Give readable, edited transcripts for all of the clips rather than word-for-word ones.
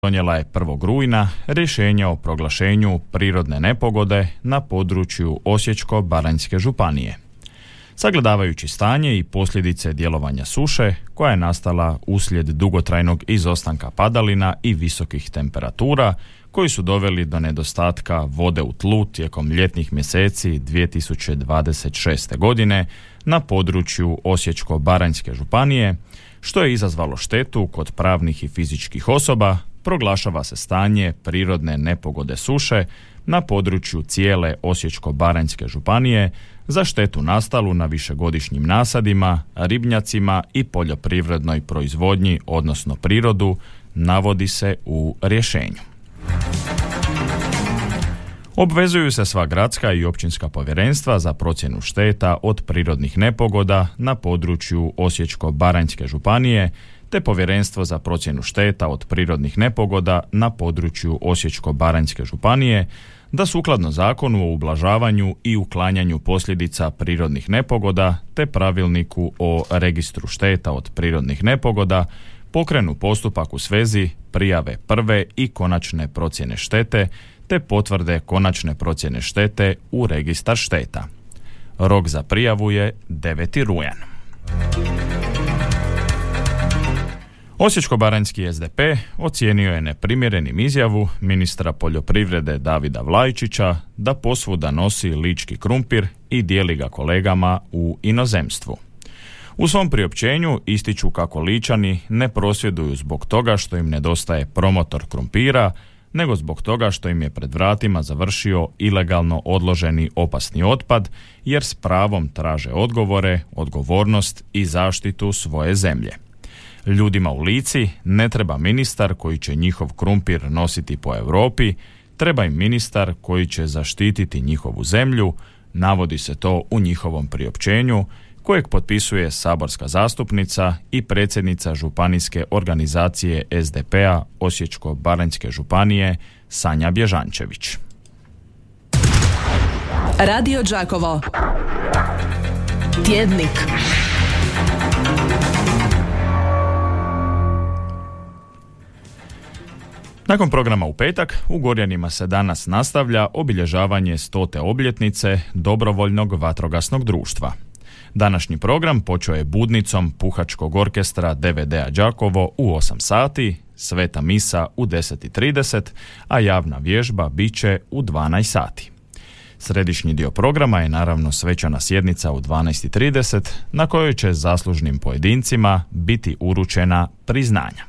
donijela je 1. rujna rješenje o proglašenju prirodne nepogode na području Osječko-baranjske županije. Sagledavajući stanje i posljedice djelovanja suše koja je nastala uslijed dugotrajnog izostanka padalina i visokih temperatura koji su doveli do nedostatka vode u tlu tijekom ljetnih mjeseci 2026. godine na području Osječko-baranjske županije, što je izazvalo štetu kod pravnih i fizičkih osoba, proglašava se stanje prirodne nepogode suše na području cijele Osječko-baranjske županije za štetu nastalu na višegodišnjim nasadima, ribnjacima i poljoprivrednoj proizvodnji, odnosno prirodu, navodi se u rješenju. Obvezuju se sva gradska i općinska povjerenstva za procjenu šteta od prirodnih nepogoda na području Osječko-baranjske županije te povjerenstvo za procjenu šteta od prirodnih nepogoda na području Osječko-baranjske županije da sukladno Zakonu o ublažavanju i uklanjanju posljedica prirodnih nepogoda te pravilniku o registru šteta od prirodnih nepogoda pokrenu postupak u svezi prijave prve i konačne procjene štete te potvrde konačne procjene štete u registar šteta. Rok za prijavu je 9. rujan. Osječko-baranjski SDP ocijenio je neprimjerenim izjavu ministra poljoprivrede Davida Vlajčića da posvuda nosi lički krumpir i dijeli ga kolegama u inozemstvu. U svom priopćenju ističu kako Ličani ne prosvjeduju zbog toga što im nedostaje promotor krumpira, nego zbog toga što im je pred vratima završio ilegalno odloženi opasni otpad, jer s pravom traže odgovore, odgovornost i zaštitu svoje zemlje. Ljudima u Lici ne treba ministar koji će njihov krumpir nositi po Europi, treba im ministar koji će zaštititi njihovu zemlju, navodi se to u njihovom priopćenju, kojeg potpisuje saborska zastupnica i predsjednica županijske organizacije SDP-a Osječko-baranjske županije Sanja Bježančević. Radio Đakovo. Tjednik. Nakon programa u petak, u Gorjanima se danas nastavlja obilježavanje 100. obljetnice Dobrovoljnog vatrogasnog društva. Današnji program počeo je budnicom Puhačkog orkestra DVD-a Đakovo u 8 sati, sveta misa u 10:30, a javna vježba bit će u 12 sati. Središnji dio programa je naravno svečana sjednica u 12:30, na kojoj će zaslužnim pojedincima biti uručena priznanja.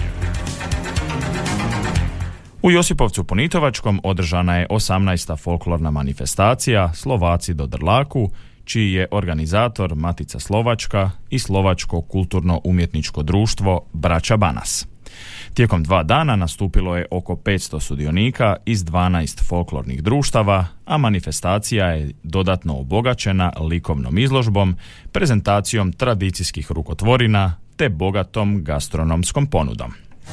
U Josipovcu Ponitovačkom održana je 18. folklorna manifestacija Slovaci do Drlaku, čiji je organizator Matica Slovačka i Slovačko kulturno-umjetničko društvo Braća Banas. Tijekom 2 dana nastupilo je oko 500 sudionika iz 12 folklornih društava, a manifestacija je dodatno obogaćena likovnom izložbom, prezentacijom tradicijskih rukotvorina te bogatom gastronomskom ponudom.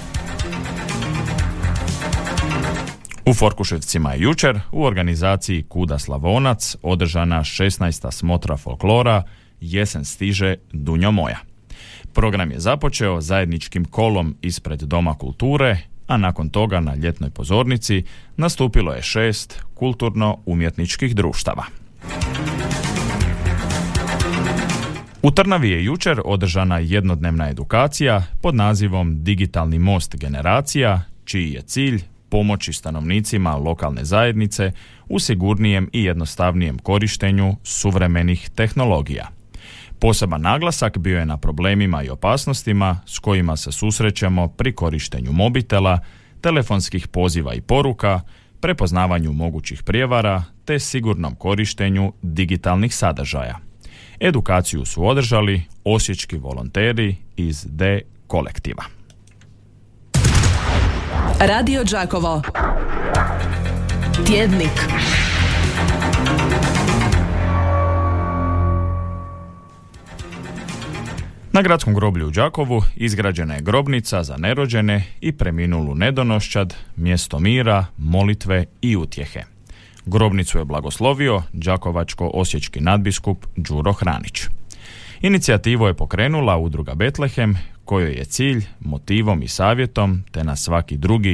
U Forkuševcima je jučer u organizaciji Kuda Slavonac održana 16. smotra folklora Jesen stiže, Dunjo moja. Program je započeo zajedničkim kolom ispred Doma kulture, a nakon toga na ljetnoj pozornici nastupilo je 6 kulturno-umjetničkih društava. U Trnavi je jučer održana jednodnevna edukacija pod nazivom Digitalni most generacija, čiji je cilj pomoći stanovnicima lokalne zajednice u sigurnijem i jednostavnijem korištenju suvremenih tehnologija. Poseban naglasak bio je na problemima i opasnostima s kojima se susrećemo pri korištenju mobitela, telefonskih poziva i poruka, prepoznavanju mogućih prijevara te sigurnom korištenju digitalnih sadržaja. Edukaciju su održali osječki volonteri iz D kolektiva. Radio Đakovo. Tjednik. Na gradskom groblju u Đakovu izgrađena je grobnica za nerođene i preminulu nedonoščad, mjesto mira, molitve i utjehe. Grobnicu je blagoslovio đakovačko-osječki nadbiskup Đuro Hranić. Inicijativu je pokrenula udruga Betlehem, kojoj je cilj motivom i savjetom te na svaki drugi